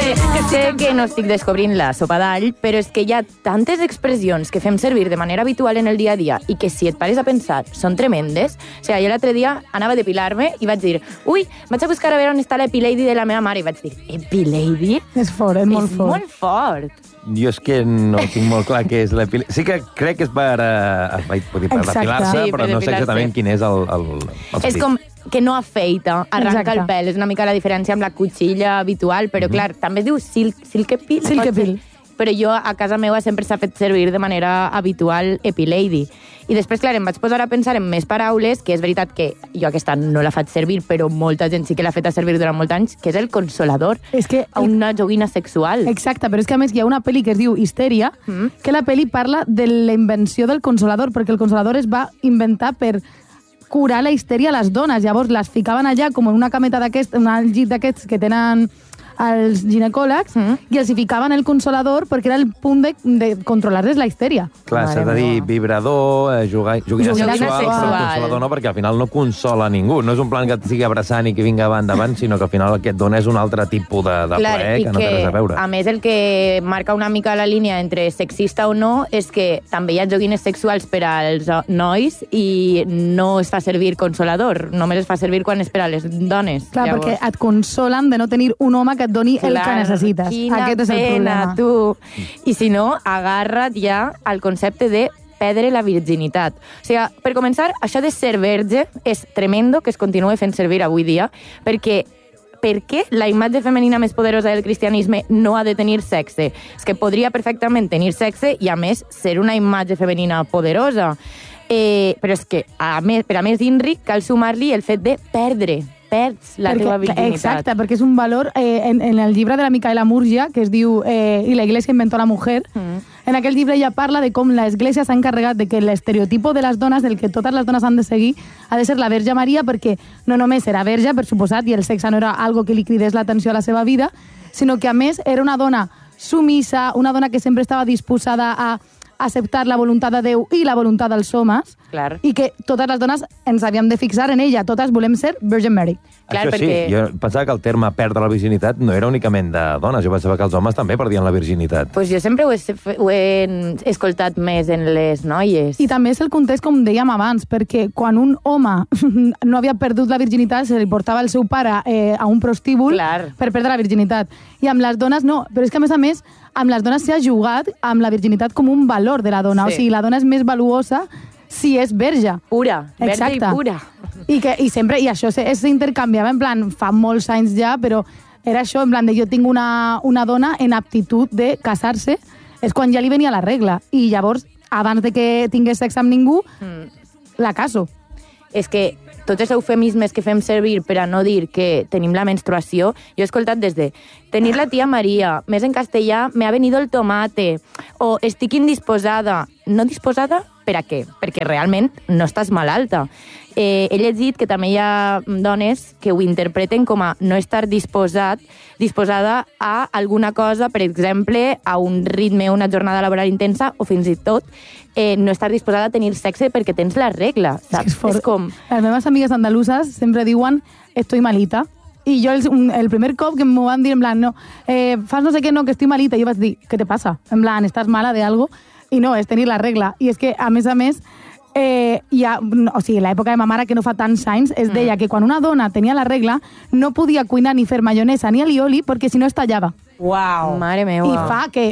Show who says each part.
Speaker 1: sé que no estic descobrint la sopa d'all, però és que hi ha tantes expressions que fem servir de manera habitual en el dia a dia i que si et pares a pensar són tremendes. O sigui, jo l'altre dia anava a depilar-me i vaig dir, ui, vaig a buscar a veure on està l'Epilady de la meva mare, i vaig dir, Epilady?
Speaker 2: És fort, és molt fort.
Speaker 1: És molt fort.
Speaker 3: Jo és que no tinc molt clar què és l'epiladi. Sí que crec que és per depilar-se,
Speaker 1: Sí,
Speaker 3: però
Speaker 1: per
Speaker 3: no sé exactament quin és el
Speaker 1: És com que no afeita, arranca
Speaker 2: Exacte.
Speaker 1: el pèl. És una mica la diferència amb la cuchilla habitual, però clar, també es diu silkepil.
Speaker 2: Silkepil.
Speaker 1: Però jo a casa meva sempre s'ha fet servir de manera habitual Epilady. I després, clar, em vaig posar a pensar en més paraules, que és veritat que jo aquesta no la faig servir, però molta gent sí que l'ha fet a servir durant molts anys, que és el consolador.
Speaker 2: És que
Speaker 1: una joguina sexual.
Speaker 2: Exacte, però és que a més hi ha una pel·li que es diu Histèria, que la pel·li parla de la invenció del consolador, perquè el consolador es va inventar per curar la histèria a les dones. Llavors les ficaven allà com en una cameta d'aquests, un llit d'aquests que tenen els ginecòlegs, i els hi ficaven el consolador perquè era el punt de controlar-les la histèria.
Speaker 3: Clar, s'ha de dir vibrador, joguina sexual, consolador no, perquè al final no consola ningú. No és un plan que et sigui abraçant i que vinga endavant, sinó que al final el que et dona és un altre tipus de plaer que no té res a veure.
Speaker 1: A més, el que marca una mica la línia entre sexista o no és que també hi ha joguines sexuals per als nois i no es fa servir consolador, només es fa servir quan és per a les dones.
Speaker 2: Clar, perquè et consolen de no tenir un home que et doni el que necessites.
Speaker 1: Quina
Speaker 2: Aquest és el
Speaker 1: pena,
Speaker 2: problema.
Speaker 1: tu. I si no, agarra't ja al concepte de perdre la virginitat. O sigui, per començar, això de ser verge és tremendo que es continue fent servir avui dia, perquè per què la imatge femenina més poderosa del cristianisme no ha de tenir sexe? És que podria perfectament tenir sexe i, a més, ser una imatge femenina poderosa. Però és que, per a més d'Inri, cal sumar-li el fet de perds la teva virginitat.
Speaker 2: Exacte, perquè és un valor... en el llibre de la Micaela Murgia, que es diu I la Iglesia inventó la mujer, en aquell llibre ella parla de com l'Església s'ha encarregat de que l'estereotipo de les dones, del que totes les dones han de seguir, ha de ser la Verge Maria, perquè no només era verge, per suposat, i el sexe no era algo que li cridés l'atenció a la seva vida, sinó que, a més, era una dona sumisa, una dona que sempre estava disposada a acceptar la voluntat de Déu i la voluntat dels homes,
Speaker 1: Clar.
Speaker 2: i que totes les dones ens havíem de fixar en ella. Totes volem ser Virgin Mary.
Speaker 1: Clar,
Speaker 3: Això sí,
Speaker 1: perquè...
Speaker 3: jo pensava que el terme perdre la virginitat no era únicament de dones, jo pensava que els homes també perdien la virginitat.
Speaker 1: Pues jo sempre ho he escoltat més en les noies.
Speaker 2: I també és el context, com dèiem abans, perquè quan un home no havia perdut la virginitat, se li portava el seu pare a un prostíbul per perdre la virginitat. I amb les dones no, però és que a més, amb les dones s'ha jugat amb la virginitat com un valor de la dona.
Speaker 1: Sí.
Speaker 2: O sigui, la dona és més valuosa si és verge.
Speaker 1: Pura, verge
Speaker 2: Exacte.
Speaker 1: i pura.
Speaker 2: I això s'intercanviava, en plan, fa molts anys ja, però era això, en plan, de jo tinc una dona en aptitud de casar-se, és quan ja li venia la regla. I llavors, abans de que tingués sexe amb ningú, la caso.
Speaker 1: És que tots els eufemismes que fem servir per a no dir que tenim la menstruació, jo he escoltat des de tenir la tia Maria, més en castellà, me ha venido el tomate, o estic indisposada. No disposada per a què? Perquè realment no estàs malalta. He llegit que també hi ha dones que ho interpreten com a no estar disposada a alguna cosa, per exemple, a un ritme o una jornada laboral intensa, o fins i tot no estar disposada a tenir sexe perquè tens la regla, saps? És com...
Speaker 2: Les meves amigues andaluses sempre diuen estoy malita. I jo el primer cop que m'ho van dir en plan, no, fas no sé què, no, que estic malita, i jo vaig dir, què te passa? En plan, estàs mala de algo? I no, és tenir la regla. I és que, a més, o sigui, en l'època de ma mare, que no fa tants anys, es deia que quan una dona tenia la regla no podia cuinar ni fer maionesa ni alioli perquè si no es tallava.
Speaker 1: Uau! Mare meva!
Speaker 2: I fa que